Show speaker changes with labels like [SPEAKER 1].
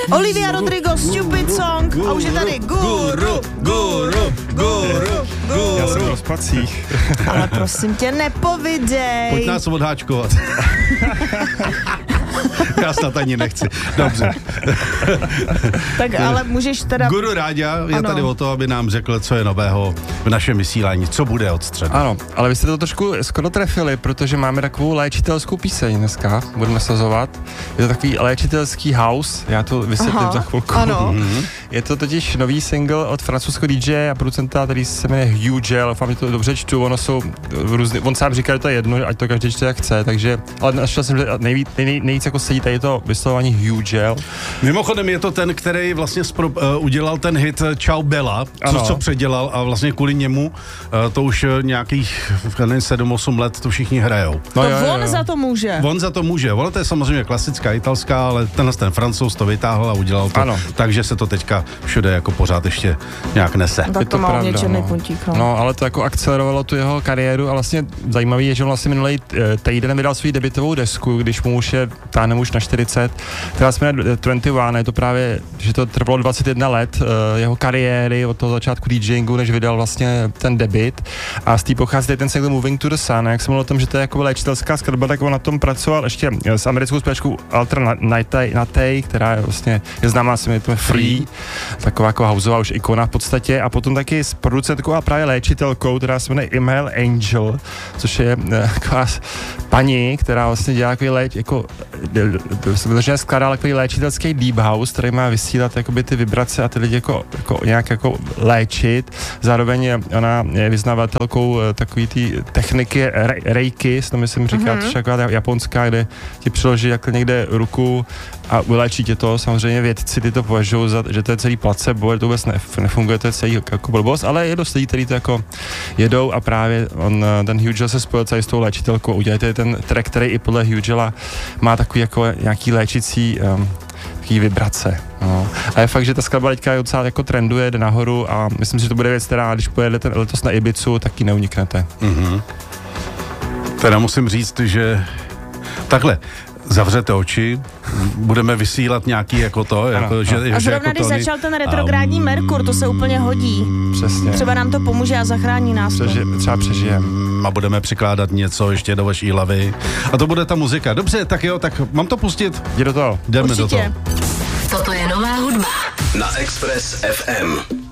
[SPEAKER 1] Olivia Rodrigo, Stupid Song a už je tady Guru.
[SPEAKER 2] Já jsem v rozpacích.
[SPEAKER 1] Ale prosím tě, nepovidej.
[SPEAKER 3] Pojď nás odháčkovat. Já snad ani nechci. Dobře.
[SPEAKER 1] Tak ale můžeš teda...
[SPEAKER 3] Guru Ráďa je tady o to, aby nám řekl, co je nového v našem vysílání, co bude od středy.
[SPEAKER 2] Ano, ale vy jste to trošku skoro trefili, protože máme takovou léčitelskou píseň dneska, budeme sazovat. Je to takový léčitelský house, já to vysvětlím za chvilku.
[SPEAKER 1] Ano.
[SPEAKER 2] Je to totiž nový single od francouzského DJ a producenta, který se jmenuje Hugh Gel, doufám, že to dobře čtu, ono jsou různý, on sám říká, že to je jedno, ať to každý čte jak chce, takže, ale našel jsem, že nejvíc jako sedí tady to vyslovování Hugh Gel.
[SPEAKER 3] Mimochodem je to ten, který vlastně udělal ten hit Ciao Bella, co předělal a vlastně kvůli němu to už nějakých 7-8 let to všichni hrajou.
[SPEAKER 1] No on za to může.
[SPEAKER 3] On za to může. Ono to je samozřejmě klasická italská, ale ten Francouz to vytáhl a udělal to. Ano. Takže se to teďka všude jako pořád ještě nějak nese.
[SPEAKER 1] Tak to má černý puntík.
[SPEAKER 2] No, ale to jako akcelerovalo tu jeho kariéru a vlastně zajímavý je, že on vlastně minulý týden vydal svou debutovou desku, když mu už je táhne už na 40, která se jmenuje 21, je to právě, že to trvalo 21 let jeho kariéry od toho začátku DJingu, než vydal vlastně ten debut a z té pochází ten single Moving to the Sun, a jak jsem mluvil o tom, že to je jako léčitelská skladba, tak on na tom pracoval ještě s americkou zpěvačkou Ultra Naty, která je vlastně je známá se to Free, taková jako houseová už ikona v podstatě, a potom taky s producentkou a právě léčitelkou, která se jmenuje Email Angel, což je taková paní, která vlastně dělá takový skládá takový léčitelský deep house, který má vysílat jakoby ty vibrace a ty lidi jako nějak jako léčit. Zároveň ona je vyznavatelkou takový ty techniky reiki, to myslím říká, to je taková japonská, kde ti přiloží jako někde ruku a vyléčí tě to. Samozřejmě vědci ty to považují za, že to je celý placebo, to vůbec nefunguje, to je celý jako blbost, ale je dost lidí, který to jako jedou a právě ten Hugh Gel se spojil celý s tou léčitelkou. Udělejte ten track, který i podle Hugh Gela má takový jako nějaký léčící takový vibrace. No. A je fakt, že ta skladba teďka docela jako trenduje, jde nahoru a myslím si, že to bude věc, která když pojedete letos na Ibizu, tak ji neuniknete.
[SPEAKER 3] Teda musím říct, že takhle zavřete oči, budeme vysílat nějaký jako to. Jako, že,
[SPEAKER 1] a zrovna když začal ten retrográdní Merkur, to se úplně hodí.
[SPEAKER 2] Přesně.
[SPEAKER 1] Třeba nám to pomůže a zachrání nás.
[SPEAKER 2] Třeba přežijeme.
[SPEAKER 3] A budeme přikládat něco ještě do vaší hlavy. A to bude ta muzika. Dobře, tak jo, tak mám to pustit?
[SPEAKER 2] Jde do toho.
[SPEAKER 3] Jdeme do toho.
[SPEAKER 4] Toto je nová hudba na Express FM.